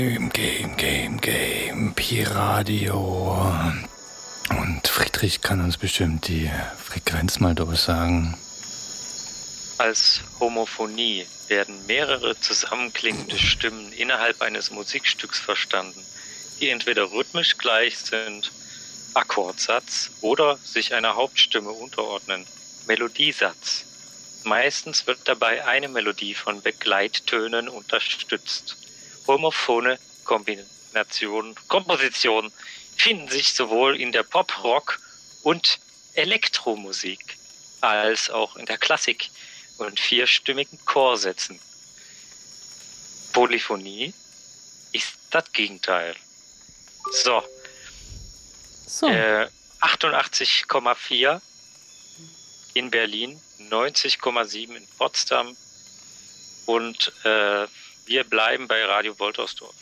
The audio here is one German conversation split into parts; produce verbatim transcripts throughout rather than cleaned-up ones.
Game, Game, Game, Game, Pi-Radio. Und Friedrich kann uns bestimmt die Frequenz mal durchsagen. Als Homophonie werden mehrere zusammenklingende Stimmen innerhalb eines Musikstücks verstanden, die entweder rhythmisch gleich sind, Akkordsatz, oder sich einer Hauptstimme unterordnen, Melodiesatz. Meistens wird dabei eine Melodie von Begleittönen unterstützt. Homophone Kombinationen, Kompositionen finden sich sowohl in der Pop-, Rock- und Elektromusik als auch in der Klassik und vierstimmigen Chorsätzen. Polyphonie ist das Gegenteil. So. So. Äh, achtundachtzig Komma vier in Berlin, neunzig Komma sieben in Potsdam und äh, wir bleiben bei Radio Woltersdorf.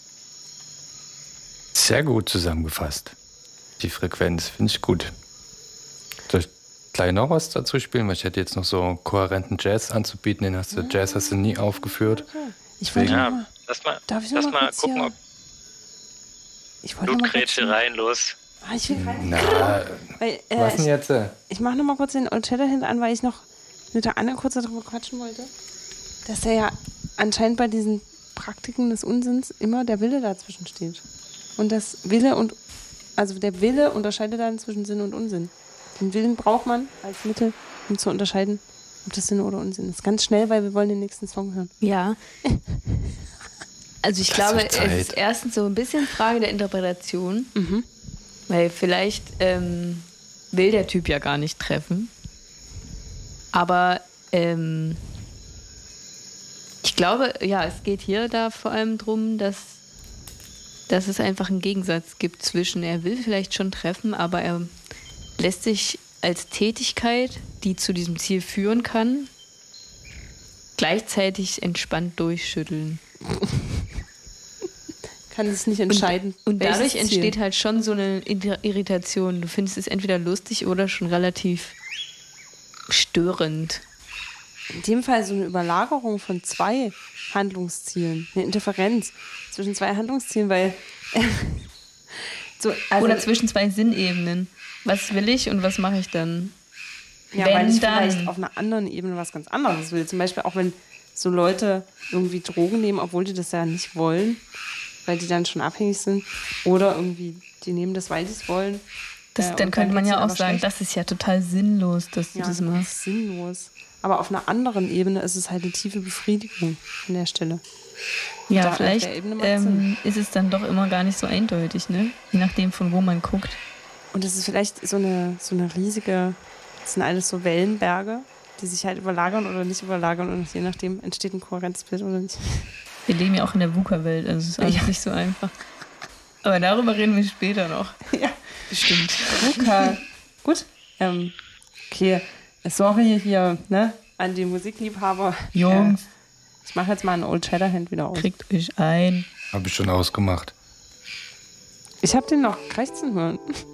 Sehr gut zusammengefasst. Die Frequenz finde ich gut. Soll ich gleich noch was dazu spielen? Weil ich hätte jetzt noch so kohärenten Jazz anzubieten. Den hast du, Jazz hast du nie aufgeführt. Ich wollte Ja, mal, lass mal, darf ich lass noch mal mal kurz gucken, hier- ob ich wollte noch mal kurz Blutgrätsche rein, los. Ah, ich will rein. Na, Weil, äh, was denn ich, jetzt? äh? ich mache noch mal kurz den Old Shatterhand an, weil ich noch mit der Anne kurz darüber quatschen wollte, dass er ja anscheinend bei diesen Praktiken des Unsinns immer der Wille dazwischen steht. Und das Wille und, also der Wille unterscheidet dann zwischen Sinn und Unsinn. Den Willen braucht man als Mittel, um zu unterscheiden, ob das Sinn oder Unsinn ist. Ganz schnell, weil wir wollen den nächsten Song hören. Ja. Also ich Das glaube, wird es Zeit. ist erstens so ein bisschen Frage der Interpretation, Mhm. weil vielleicht ähm, will der Typ ja gar nicht treffen. Aber ähm, ich glaube, ja, es geht hier da vor allem drum, dass, dass es einfach einen Gegensatz gibt zwischen, er will vielleicht schon treffen, aber er lässt sich als Tätigkeit, die zu diesem Ziel führen kann, gleichzeitig entspannt durchschütteln. Kann es nicht entscheiden. Und welches dadurch Ziel. entsteht halt schon so eine Irri- Irritation. Du findest es entweder lustig oder schon relativ störend. In dem Fall so eine Überlagerung von zwei Handlungszielen, eine Interferenz zwischen zwei Handlungszielen, weil so, also, Oder zwischen zwei Sinnebenen. Was will ich und was mache ich dann? ja, wenn weil ich dann- vielleicht auf einer anderen Ebene was ganz anderes will. Zum Beispiel auch wenn so Leute irgendwie Drogen nehmen, obwohl die das ja nicht wollen, weil die dann schon abhängig sind, oder irgendwie die nehmen das, weil sie es wollen. Das, Äh, dann und könnte man geht's ja ihnen auch aber sagen, schlecht. das ist ja total sinnlos, dass du Ja, das das machst. ist sinnlos. Aber auf einer anderen Ebene ist es halt eine tiefe Befriedigung an der Stelle. Da Ja, auf vielleicht der Ebene macht's ähm, ist es dann doch immer gar nicht so eindeutig, ne? Je nachdem, von wo man guckt. Und es ist vielleicht so eine, so eine riesige, das sind alles so Wellenberge, die sich halt überlagern oder nicht überlagern und je nachdem entsteht ein Kohärenzbild oder nicht. Wir leben ja auch in der VUCA-Welt, also es ist alles Ja. nicht so einfach. Aber darüber reden wir später noch. Ja, Bestimmt. okay. Gut. Ähm, okay, sorry hier, ne, an die Musikliebhaber. Jungs. Äh, ich mache jetzt mal einen Old Shatterhand wieder aus. Kriegt euch ein. Habe ich schon ausgemacht. Ich habe den noch krächzen hören.